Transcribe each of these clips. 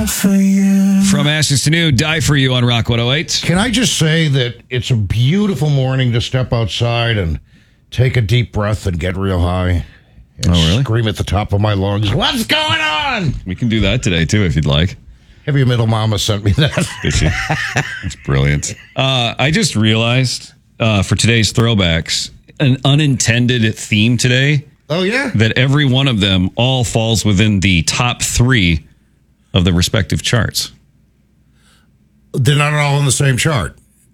for you. From Ashes to New, Die For You on Rock 108. Can I just say that it's a beautiful morning to step outside and take a deep breath and get real high. And really? Scream at the top of my lungs, what's going on? We can do that today, too, if you'd like. Heavy Middle Mama sent me that. Did she? That's brilliant. I just realized for today's throwbacks, an unintended theme today. Oh, yeah? That every one of them all falls within the top 3 of the respective charts. They're not all on the same chart.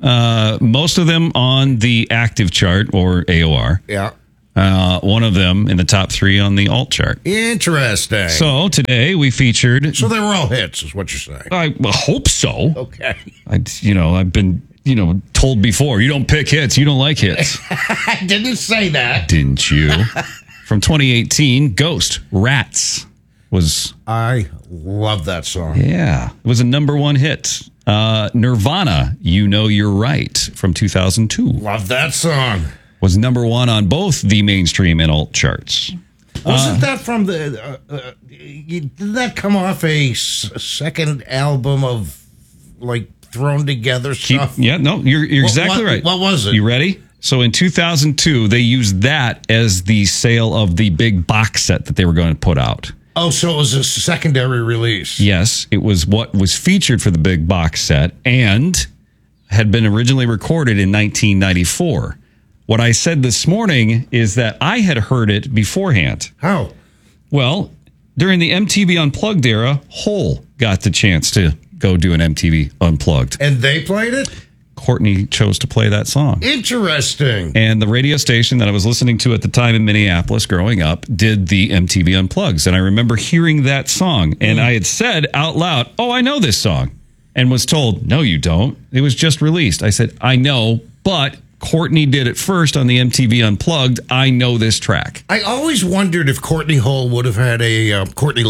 Most of them on the active chart or AOR. Yeah. One of them in the top 3 on the alt chart. Interesting. So today we featured. So they were all hits, is what you're saying. I hope so. Okay. I've been told before, you don't pick hits, you don't like hits. I didn't say that. Didn't you? From 2018, Ghost, Rats was. I love that song. Yeah, it was a number 1 hit. Nirvana, You Know You're Right, from 2002. Love that song. Was number 1 on both the mainstream and alt charts. Wasn't that from the... did that come off a second album of, like, thrown together stuff? You're exactly right. What was it? You ready? So in 2002, they used that as the sale of the big box set that they were going to put out. Oh, so it was a secondary release. Yes, it was what was featured for the big box set and had been originally recorded in 1994. What I said this morning is that I had heard it beforehand. How? Well, during the MTV Unplugged era, Hole got the chance to go do an MTV Unplugged. And they played it? Courtney chose to play that song. Interesting. And the radio station that I was listening to at the time in Minneapolis growing up did the MTV Unplugs. And I remember hearing that song. And I had said out loud, oh, I know this song. And was told, no, you don't. It was just released. I said, I know, but Courtney did it first on the MTV Unplugged. I know this track. I always wondered if Courtney Love would have had a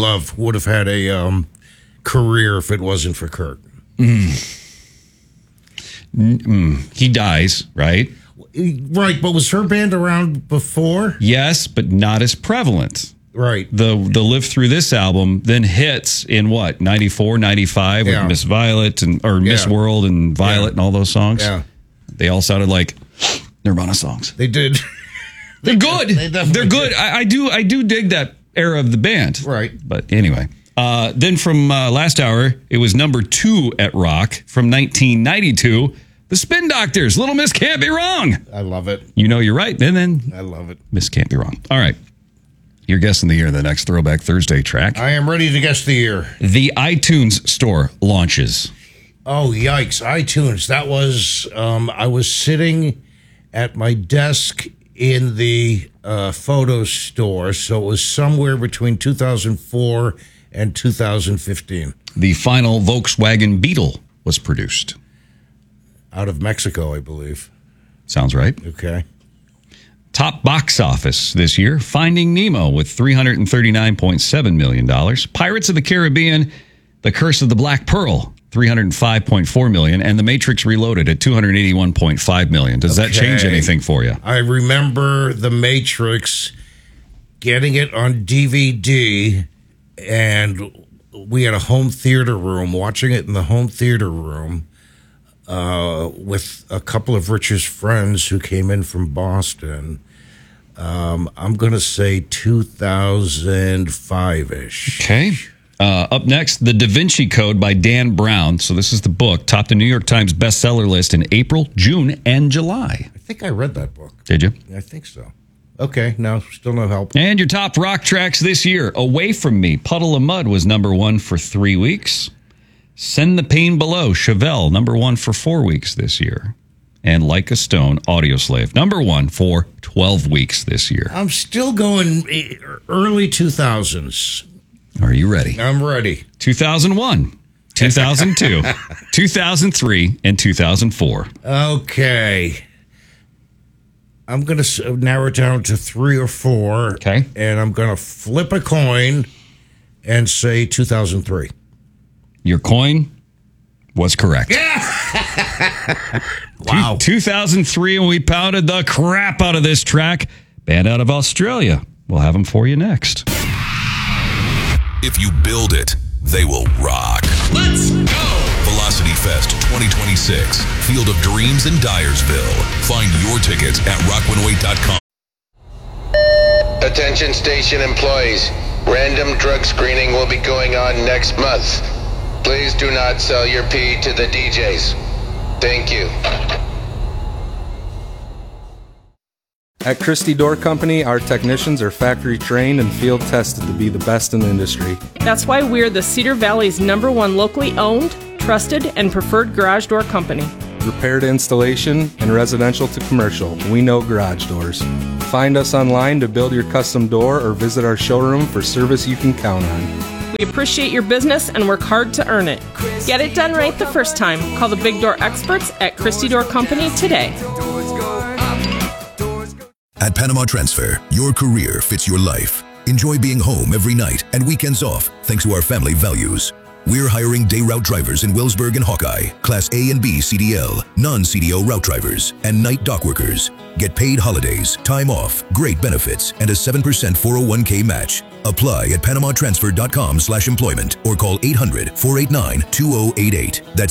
career if it wasn't for Kurt. He dies, right? Right, but was her band around before? Yes, but not as prevalent. Right. The Live Through This album then hits in what, 94, 95 with Miss Violet or Miss World and Violet and all those songs? Yeah. They all sounded like Nirvana songs. They did. They're good. They're good. Did. I do dig that era of the band. Right. But anyway. Then from last hour, it was number 2 at Rock from 1992. The Spin Doctors, Little Miss Can't Be Wrong. I love it. You Know You're Right. And then I love it. Miss Can't Be Wrong. All right. You're guessing the year of the next Throwback Thursday track. I am ready to guess the year. The iTunes Store launches. Oh, yikes. iTunes. That was, I was sitting at my desk in the photo store, so it was somewhere between 2004 and 2015. The final Volkswagen Beetle was produced. Out of Mexico, I believe. Sounds right. Okay. Top box office this year, Finding Nemo with $339.7 million. Pirates of the Caribbean, The Curse of the Black Pearl, $305.4 million. And The Matrix Reloaded at $281.5 million. Does that change anything for you? I remember The Matrix, getting it on DVD, and we had a home theater room, watching it in the home theater room with a couple of Rich's friends who came in from Boston. I'm going to say 2005-ish. Okay. Up next, The Da Vinci Code by Dan Brown. So this is the book. Topped the New York Times bestseller list in April, June, and July. I think I read that book. Did you? I think so. Okay, no, still no help. And your top rock tracks this year. Away From Me, Puddle of Mud was number 1 for 3 weeks. Send the Pain Below, Chevelle, number 1 for 4 weeks this year. And Like a Stone, Audioslave, number 1 for 12 weeks this year. I'm still going early 2000s. Are you ready? I'm ready. 2001, 2002, 2003, and 2004. Okay. I'm going to narrow it down to 3 or 4. Okay. And I'm going to flip a coin and say 2003. Your coin was correct. Wow. 2003, and we pounded the crap out of this track. Band out of Australia. We'll have them for you next. If you build it, they will rock. 2026 Field of Dreams in Dyersville. Find your tickets at rock108.com. Attention station employees. Random drug screening will be going on next month. Please do not sell your pee to the DJs. Thank you. At Christie Door Company, our technicians are factory trained and field tested to be the best in the industry. That's why we're the Cedar Valley's #1 locally owned, trusted, and preferred garage door company. Repair to installation and residential to commercial, we know garage doors. Find us online to build your custom door or visit our showroom for service you can count on. We appreciate your business and work hard to earn it. Get it done right the first time. Call the Big Door experts at Christie Door Company today. At Panama Transfer, your career fits your life. Enjoy being home every night and weekends off thanks to our family values. We're hiring day route drivers in Willsburg and Hawkeye, Class A and B CDL, non-CDO route drivers, and night dock workers. Get paid holidays, time off, great benefits, and a 7% 401k match. Apply at PanamaTransfer.com/employment or call 800-489-2088. That's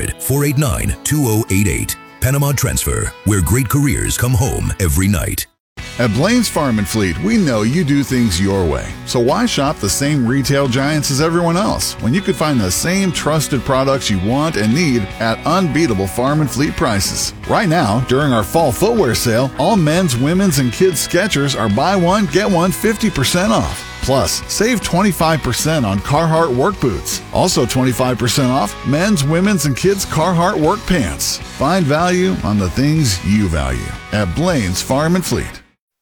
800-489-2088. Panama Transfer, where great careers come home every night. At Blaine's Farm and Fleet, we know you do things your way. So why shop the same retail giants as everyone else when you could find the same trusted products you want and need at unbeatable farm and fleet prices? Right now, during our fall footwear sale, all men's, women's, and kids' Skechers are buy one, get one 50% off. Plus, save 25% on Carhartt work boots. Also 25% off men's, women's, and kids' Carhartt work pants. Find value on the things you value at Blaine's Farm and Fleet.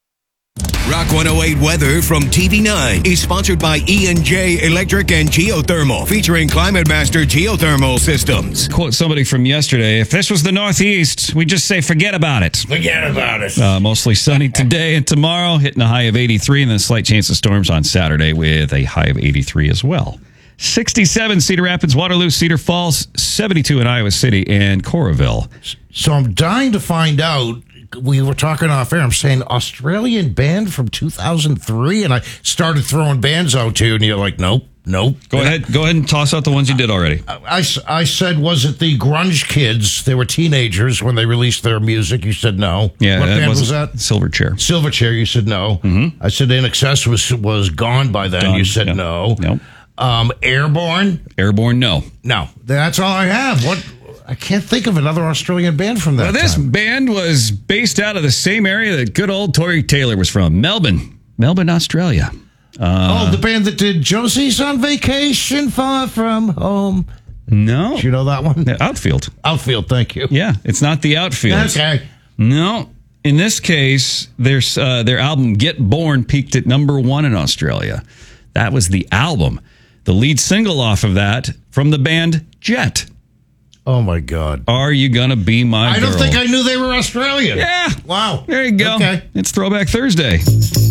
Rock 108 weather from TV9 is sponsored by E&J Electric and Geothermal, featuring Climate Master Geothermal Systems. Quote somebody from yesterday, if this was the Northeast, we'd just say forget about it. Forget about it. Mostly sunny today and tomorrow, hitting a high of 83, and then a slight chance of storms on Saturday with a high of 83 as well. 67 Cedar Rapids, Waterloo, Cedar Falls, 72 in Iowa City and Coralville. So I'm dying to find out. We were talking off air. I'm saying Australian band from 2003, and I started throwing bands out to you, and you're like, nope. Go ahead and toss out the ones you did already. I said, was it the Grunge Kids? They were teenagers when they released their music. You said no. Yeah, what band was that? Silverchair. Silverchair. You said no. Mm-hmm. I said In Excess was gone by then. You said no. Airborne. No. That's all I have. What? I can't think of another Australian band from that time. This band was based out of the same area that good old Tory Taylor was from, Melbourne, Australia. The band that did Josie's on Vacation Far From Home. No. Do you know that one? Outfield. Outfield, thank you. Yeah, it's not the Outfield. Okay. No. In this case, their album Get Born peaked at #1 in Australia. That was the album. The lead single off of that from the band Jet. Oh, my God. Are You Gonna Be My Girl? I don't think I knew they were Australian. Yeah. Wow. There you go. Okay. It's Throwback Thursday.